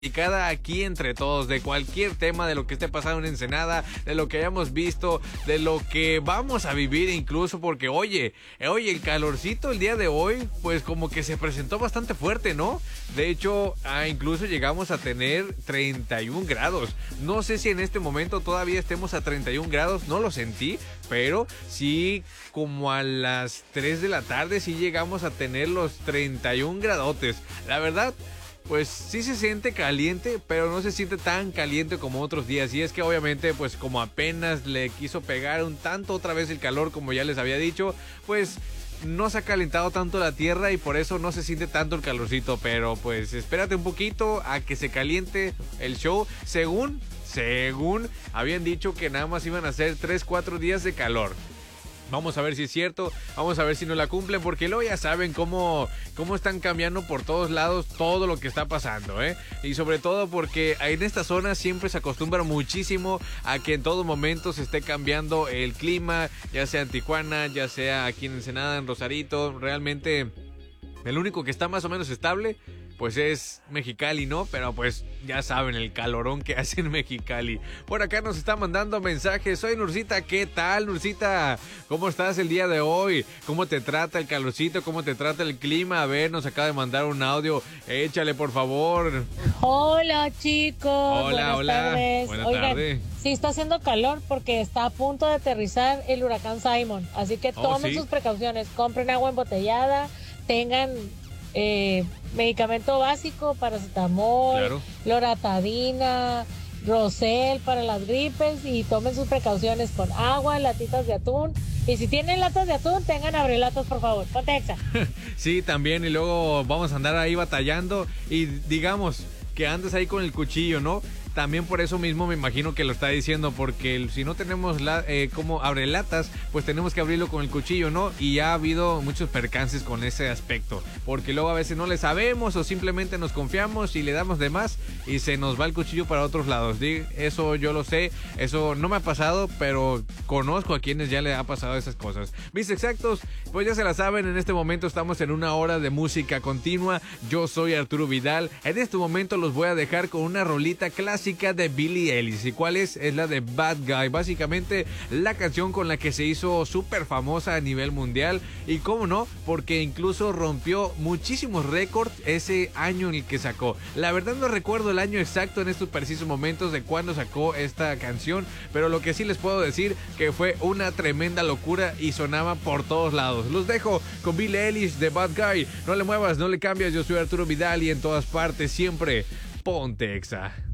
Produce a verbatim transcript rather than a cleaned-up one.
Cada aquí entre todos, de cualquier tema, de lo que esté pasando en Ensenada, de lo que hayamos visto, de lo que vamos a vivir incluso, porque oye, oye, el calorcito el día de hoy, pues como que se presentó bastante fuerte, ¿no? De hecho, ah, incluso llegamos a tener treinta y un grados. No sé si en este momento todavía estemos a treinta y un grados, no lo sentí, pero sí, como a las tres de la tarde sí llegamos a tener los treinta y un gradotes. La verdad, pues sí se siente caliente, pero no se siente tan caliente como otros días. Y es que obviamente, pues como apenas le quiso pegar un tanto otra vez el calor, como ya les había dicho, pues no se ha calentado tanto la tierra y por eso no se siente tanto el calorcito. Pero pues espérate un poquito a que se caliente el show. Según, según habían dicho que nada más iban a ser tres, cuatro días de calor. Vamos a ver si es cierto, vamos a ver si no la cumplen, porque luego ya saben cómo, cómo están cambiando por todos lados todo lo que está pasando, ¿eh? Y sobre todo porque en esta zona siempre se acostumbra muchísimo a que en todo momento se esté cambiando el clima, ya sea en Tijuana, ya sea aquí en Ensenada, en Rosarito. Realmente el único que está más o menos estable pues es Mexicali, ¿no? Pero pues ya saben el calorón que hace en Mexicali. Por acá nos está mandando mensajes. Soy Nursita, ¿qué tal, Nursita? ¿Cómo estás el día de hoy? ¿Cómo te trata el calorcito? ¿Cómo te trata el clima? A ver, nos acaba de mandar un audio. Échale, por favor. Hola, chicos. Hola, Buenas hola. tardes. Buenas Oigan, tardes. sí está haciendo calor porque está a punto de aterrizar el huracán Simon. Así que Oh, tomen ¿sí? sus precauciones. Compren agua embotellada. Tengan eh, medicamento básico, paracetamol, Claro. loratadina, Rosel para las gripes, y tomen sus precauciones con agua, latitas de atún. Y si tienen latas de atún, tengan abrelatas, por favor. Ponte exa. Sí, también, y luego vamos a andar ahí batallando y digamos que andes ahí con el cuchillo, ¿no? También por eso mismo me imagino que lo está diciendo, porque el, si no tenemos la, eh, como abrelatas, pues tenemos que abrirlo con el cuchillo, ¿no? Y ha habido muchos percances con ese aspecto, porque luego a veces no le sabemos o simplemente nos confiamos y le damos de más y se nos va el cuchillo para otros lados. Eso yo lo sé, eso no me ha pasado, pero conozco a quienes ya le ha pasado esas cosas. Mis exactos, pues ya se la saben, en este momento estamos en una hora de música continua. Yo soy Arturo Vidal. En este momento los voy a dejar con una rolita clásica de Billie Eilish. ¿Y cuál es? Es la de Bad Guy. Básicamente la canción con la que se hizo súper famosa a nivel mundial. Y cómo no, porque incluso rompió muchísimos récords ese año en el que sacó. La verdad no recuerdo el año exacto en estos precisos momentos de cuándo sacó esta canción, pero lo que sí les puedo decir que fue una tremenda locura y sonaba por todos lados. Los dejo con Billie Eilish de Bad Guy. No le muevas, no le cambias. Yo soy Arturo Vidal y en todas partes siempre ponte exa.